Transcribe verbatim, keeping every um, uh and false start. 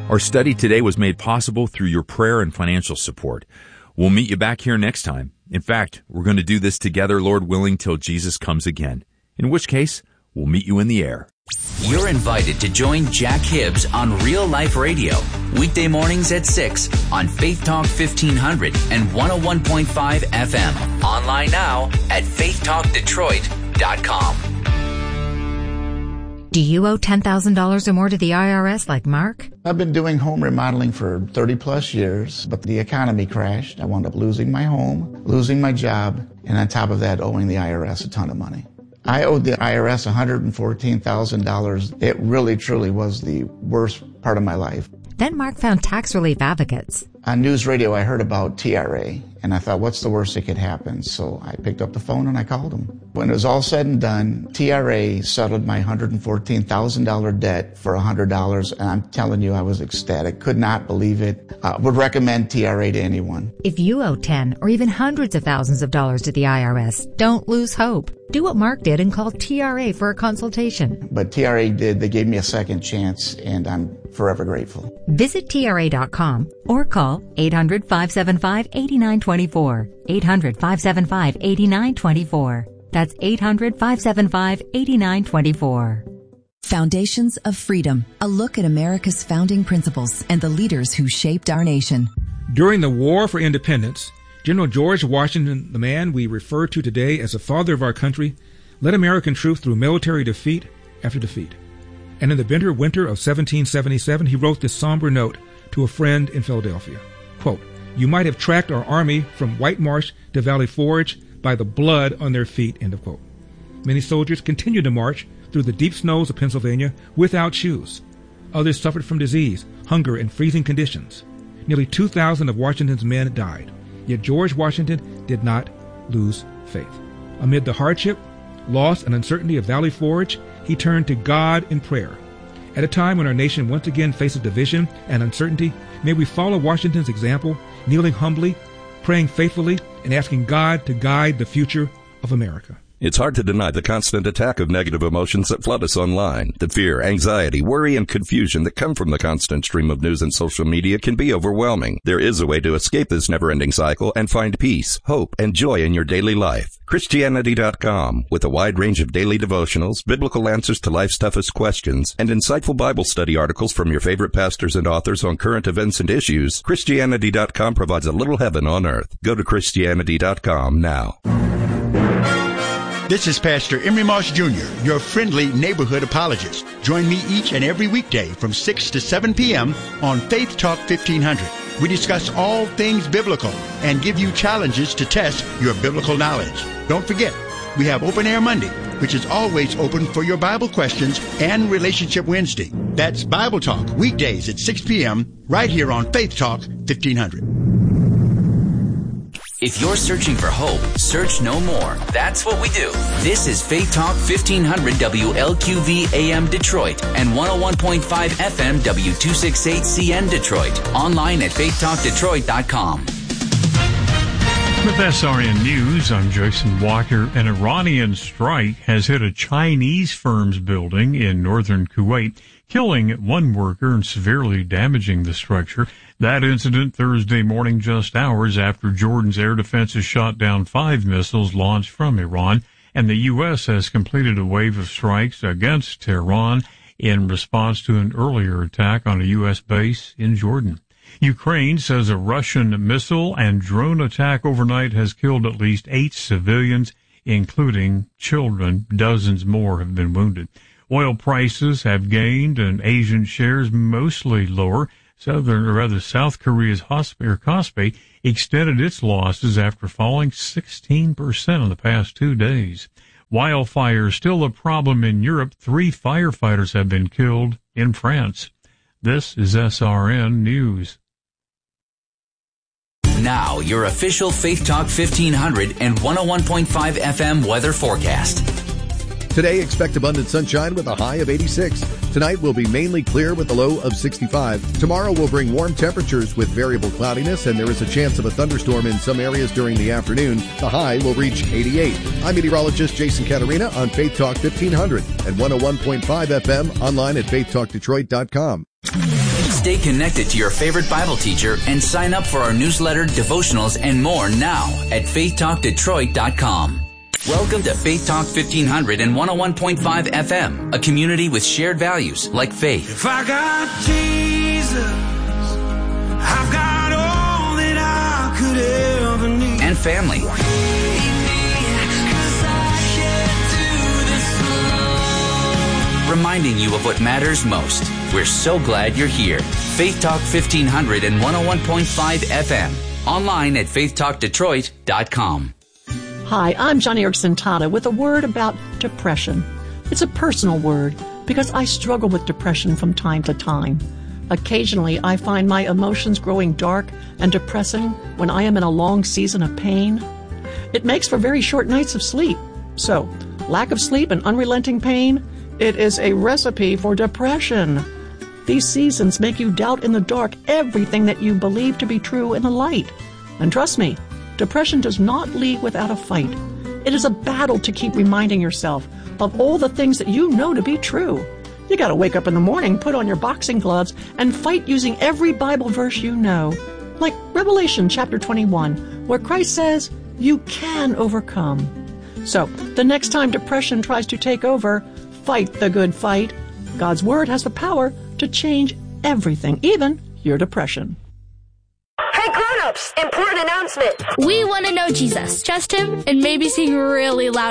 Our study today was made possible through your prayer and financial support. We'll meet you back here next time. In fact, we're going to do this together, Lord willing, till Jesus comes again. In which case, we'll meet you in the air. You're invited to join Jack Hibbs on Real Life Radio, weekday mornings at six on Faith Talk fifteen hundred and one oh one point five F M. Online now at faith talk detroit dot com. Do you owe ten thousand dollars or more to the I R S like Mark? I've been doing home remodeling for thirty plus years, but the economy crashed. I wound up losing my home, losing my job, and on top of that, owing the I R S a ton of money. I owed the I R S one hundred fourteen thousand dollars. It really, truly was the worst part of my life. Then Mark found tax relief advocates. On news radio, I heard about T R A, and I thought, what's the worst that could happen? So I picked up the phone and I called them. When it was all said and done, T R A settled my one hundred fourteen thousand dollars debt for one hundred dollars, and I'm telling you, I was ecstatic. Could not believe it. Uh, would recommend T R A to anyone. If you owe ten or even hundreds of thousands of dollars to the I R S, don't lose hope. Do what Mark did and call T R A for a consultation. But T R A did. They gave me a second chance, and I'm forever grateful. Visit T R A dot com or call eight hundred, five seven five, eight nine two four. eight hundred, five seven five, eight nine two four. That's eight hundred, five seven five, eight nine two four. Foundations of Freedom, a look at America's founding principles and the leaders who shaped our nation. During the War for Independence, General George Washington, the man we refer to today as the father of our country, led American troops through military defeat after defeat. And in the bitter winter of seventeen seventy-seven, he wrote this somber note to a friend in Philadelphia. Quote, "You might have tracked our army from White Marsh to Valley Forge by the blood on their feet," end of quote. Many soldiers continued to march through the deep snows of Pennsylvania without shoes. Others suffered from disease, hunger, and freezing conditions. Nearly two thousand of Washington's men died. Yet George Washington did not lose faith. Amid the hardship, loss, and uncertainty of Valley Forge, he turned to God in prayer. At a time when our nation once again faces division and uncertainty, may we follow Washington's example, kneeling humbly, praying faithfully, and asking God to guide the future of America. It's hard to deny the constant attack of negative emotions that flood us online. The fear, anxiety, worry, and confusion that come from the constant stream of news and social media can be overwhelming. There is a way to escape this never-ending cycle and find peace, hope, and joy in your daily life. Christianity dot com, with a wide range of daily devotionals, biblical answers to life's toughest questions, and insightful Bible study articles from your favorite pastors and authors on current events and issues, Christianity dot com provides a little heaven on earth. Go to Christianity dot com now. This is Pastor Emery Moss Junior, your friendly neighborhood apologist. Join me each and every weekday from six to seven p.m. on Faith Talk fifteen hundred. We discuss all things biblical and give you challenges to test your biblical knowledge. Don't forget, we have Open Air Monday, which is always open for your Bible questions, and Relationship Wednesday. That's Bible Talk, weekdays at six p.m. right here on Faith Talk fifteen hundred. If you're searching for hope, search no more. That's what we do. This is Faith Talk fifteen hundred W L Q V A M Detroit and one oh one point five F M W two sixty-eight C N Detroit. Online at faith talk detroit dot com. With S R N News, I'm Jason Walker. An Iranian strike has hit a Chinese firm's building in northern Kuwait, killing one worker and severely damaging the structure. That incident Thursday morning, just hours after Jordan's air defenses shot down five missiles launched from Iran, and the U S has completed a wave of strikes against Tehran in response to an earlier attack on a U S base in Jordan. Ukraine says a Russian missile and drone attack overnight has killed at least eight civilians, including children. Dozens more have been wounded. Oil prices have gained and Asian shares mostly lower. Southern, or rather South Korea's Kospi extended its losses after falling sixteen percent in the past two days. Wildfire still a problem in Europe. Three firefighters have been killed in France. This is S R N News. Now, your official Faith Talk fifteen hundred and one oh one point five F M weather forecast. Today, expect abundant sunshine with a high of eighty-six. Tonight will be mainly clear with a low of sixty-five. Tomorrow will bring warm temperatures with variable cloudiness, and there is a chance of a thunderstorm in some areas during the afternoon. The high will reach eighty-eight. I'm meteorologist Jason Caterina on Faith Talk fifteen hundred and one oh one point five F M, online at faith talk detroit dot com. Stay connected to your favorite Bible teacher and sign up for our newsletter, devotionals, and more now at faith talk detroit dot com. Welcome to Faith Talk fifteen hundred and one oh one point five F M, a community with shared values like faith. If I got Jesus, I've got all that I could ever need. And family. Reminding you of what matters most. We're so glad you're here. Faith Talk fifteen hundred and one oh one point five F M. Online at faith talk detroit dot com. Hi, I'm Johnny Erickson Tata with a word about depression. It's a personal word because I struggle with depression from time to time. Occasionally, I find my emotions growing dark and depressing when I am in a long season of pain. It makes for very short nights of sleep. So, lack of sleep and unrelenting pain, it is a recipe for depression. These seasons make you doubt in the dark everything that you believe to be true in the light. And trust me, depression does not leave without a fight. It is a battle to keep reminding yourself of all the things that you know to be true. You gotta wake up in the morning, put on your boxing gloves, and fight using every Bible verse you know. Like Revelation chapter twenty-one, where Christ says, you can overcome. So, the next time depression tries to take over, fight the good fight. God's Word has the power to change everything, even your depression. Hey grown-ups, important announcement. We want to know Jesus. Trust Him and maybe sing really loud.